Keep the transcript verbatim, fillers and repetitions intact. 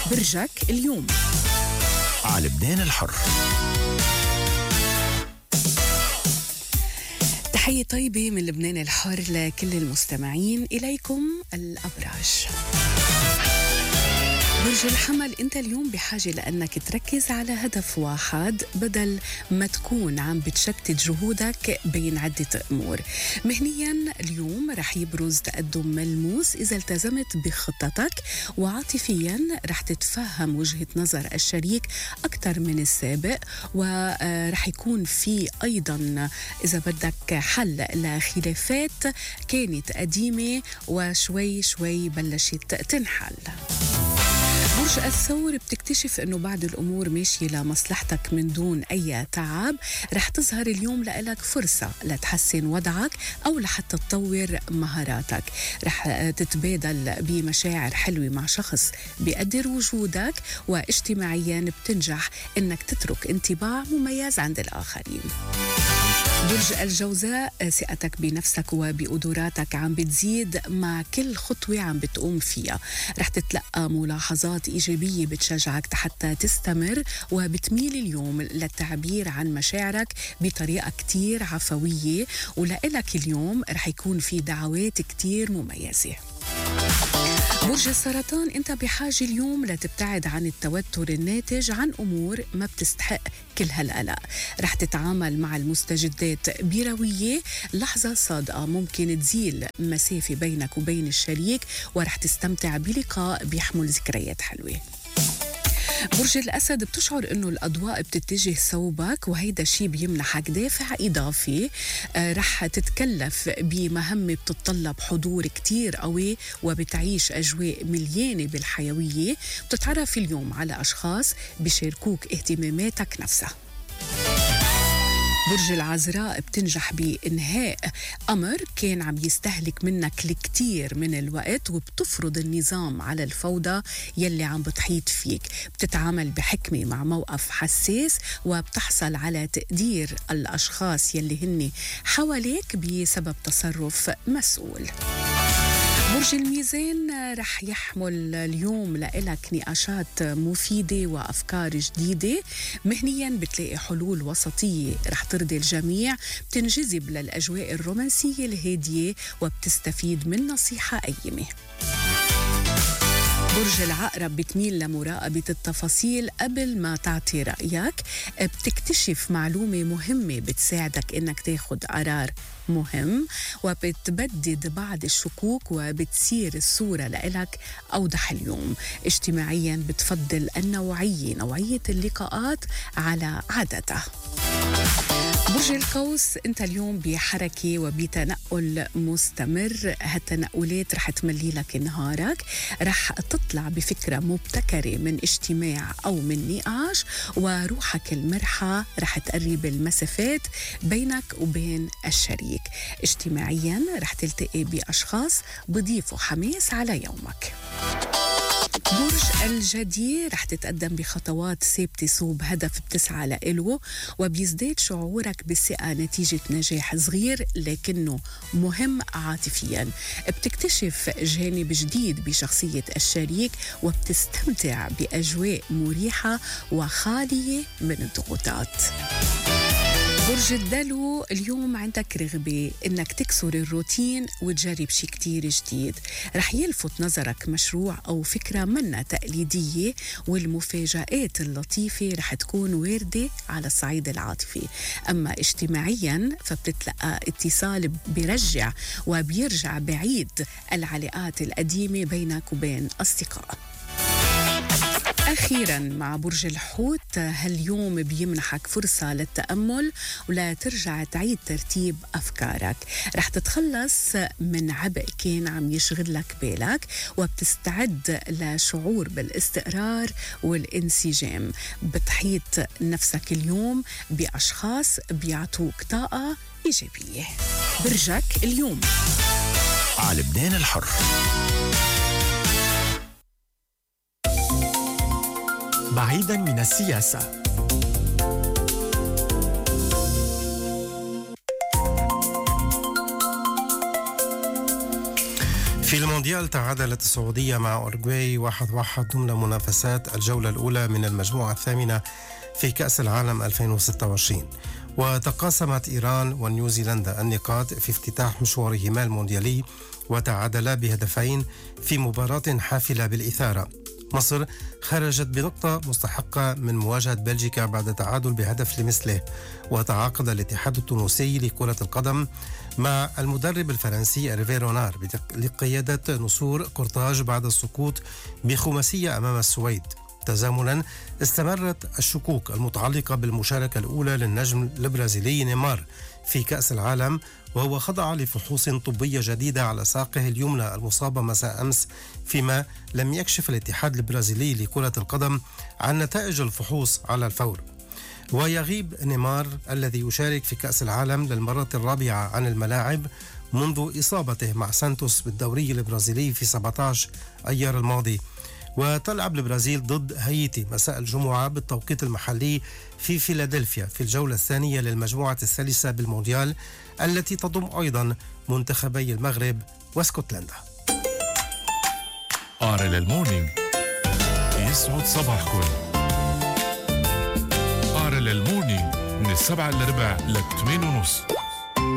برجك اليوم على لبنان الحر. تحية طيبة من لبنان الحر لكل المستمعين. إليكم الأبراج. برج الحمل، انت اليوم بحاجة لأنك تركز على هدف واحد بدل ما تكون عم بتشتت جهودك بين عدة أمور. مهنيا اليوم رح يبرز تقدم ملموس إذا التزمت بخطتك، وعاطفيا رح تتفهم وجهة نظر الشريك أكثر من السابق، ورح يكون في أيضا إذا بدك حل لخلافات كانت قديمة وشوي شوي بلشت تنحل. برج الثور، بتكتشف أنه بعض الأمور ماشية لمصلحتك من دون أي تعب. رح تظهر اليوم لإلك فرصة لتحسن وضعك أو لحتى تطور مهاراتك. رح تتبادل بمشاعر حلوة مع شخص بيقدر وجودك، واجتماعيا بتنجح أنك تترك انطباع مميز عند الآخرين. برج الجوزاء، ثقتك بنفسك وبقدراتك عم بتزيد مع كل خطوة عم بتقوم فيها. رح تتلقى ملاحظات إيجابية بتشجعك حتى تستمر، وبتميل اليوم للتعبير عن مشاعرك بطريقة كتير عفوية، ولإلك اليوم رح يكون في دعوات كتير مميزة. برج السرطان، انت بحاجة اليوم لتبتعد عن التوتر الناتج عن أمور ما بتستحق كل هالقلق. رح تتعامل مع المستجدات بروية. لحظة صادقة ممكن تزيل مسافة بينك وبين الشريك، ورح تستمتع بلقاء بيحمل ذكريات حلوة. برج الأسد، بتشعر أنه الأضواء بتتجه صوبك، وهيدا الشيء بيمنحك دافع إضافي. آه رح تتكلف بمهمة بتتطلب حضور كتير قوي، وبتعيش أجواء مليانة بالحيوية. بتتعرف اليوم على أشخاص بيشاركوك اهتماماتك نفسها. برج العذراء، بتنجح بإنهاء أمر كان عم يستهلك منك الكثير من الوقت، وبتفرض النظام على الفوضى يلي عم بتحيط فيك. بتتعامل بحكمة مع موقف حساس، وبتحصل على تقدير الأشخاص يلي هن حواليك بسبب تصرف مسؤول. برج الميزان، رح يحمل اليوم لإلك نقاشات مفيدة وأفكار جديدة. مهنياً بتلاقي حلول وسطية رح ترضي الجميع. بتنجذب للأجواء الرومانسية الهادية، وبتستفيد من نصيحة قيمة. برج العقرب، بتميل لمراقبة التفاصيل قبل ما تعطي رأيك. بتكتشف معلومة مهمة بتساعدك إنك تاخد قرار مهم، وبتبدد بعض الشكوك، وبتصير الصورة لإلك أوضح اليوم. اجتماعيا بتفضل النوعية نوعية اللقاءات على عادتها. برج القوس، انت اليوم بحركة وبتنقل مستمر. هالتنقلات رح تملي لك نهارك. رح تطلع بفكرة مبتكرة من اجتماع أو من نقاش، وروحك المرحة رح تقرب المسافات بينك وبين الشريك. اجتماعيا رح تلتقي بأشخاص بضيفوا حماس على يومك. برج الجدي، رح تتقدم بخطوات ثابتة صوب هدف بتسعى لإله، وبيزداد شعورك بالثقة نتيجة نجاح صغير لكنه مهم عاطفياً. بتكتشف جانب جديد بشخصية الشريك، وبتستمتع بأجواء مريحة وخالية من الضغوطات. برج الدلو، اليوم عندك رغبة إنك تكسر الروتين وتجرب شي كتير جديد. رح يلفت نظرك مشروع أو فكرة منا تقليدية، والمفاجآت اللطيفة رح تكون واردة على الصعيد العاطفي. أما اجتماعيا فبتتلقى اتصال بيرجع وبيرجع بعيد العلاقات القديمة بينك وبين أصدقائك. أخيراً مع برج الحوت، هاليوم بيمنحك فرصة للتأمل ولا ترجع تعيد ترتيب أفكارك. رح تتخلص من عبء كان عم يشغلك بالك، وبتستعد لشعور بالاستقرار والانسجام. بتحيط نفسك اليوم بأشخاص بيعطوك طاقة إيجابية. برجك اليوم على لبنان الحر. بعيداً من السياسة، في المونديال تعادلت السعودية مع أورجواي واحد واحد ضمن منافسات الجولة الأولى من المجموعة الثامنة في كأس العالم ألفين وستة وعشرين، وتقاسمت إيران ونيوزيلندا النقاط في افتتاح مشوارهما المونديالي وتعادلا بهدفين في مباراة حافلة بالإثارة. مصر خرجت بنقطة مستحقة من مواجهة بلجيكا بعد تعادل بهدف لمثله، وتعاقد الاتحاد التونسي لكرة القدم مع المدرب الفرنسي إيرفي رونار لقيادة نسور قرطاج بعد السقوط بخماسية أمام السويد. تزامنا استمرت الشكوك المتعلقة بالمشاركة الأولى للنجم البرازيلي نيمار في كأس العالم، وهو خضع لفحوص طبية جديدة على ساقه اليمنى المصابة مساء أمس، فيما لم يكشف الاتحاد البرازيلي لكرة القدم عن نتائج الفحوص على الفور. ويغيب نيمار الذي يشارك في كأس العالم للمرة الرابعة عن الملاعب منذ إصابته مع سانتوس بالدوري البرازيلي في سبعة عشر أيار الماضي. وتلعب البرازيل ضد هايتي مساء الجمعة بالتوقيت المحلي في فيلادلفيا في الجولة الثانية للمجموعة الثالثة بالمونديال التي تضم أيضا منتخبي المغرب واسكتلندا. آرل المورنينج يسعد صباحكم. آرل المورنينج من السبعة للربع لثمانية ونص